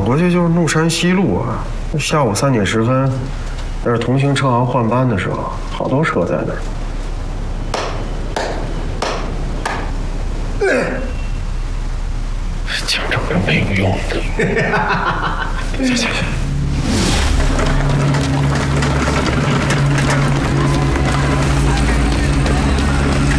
过去就是怒山西路啊，下午3点10分，那是同行车行换班的时候，好多车在那儿。讲这个没有用的。行行行。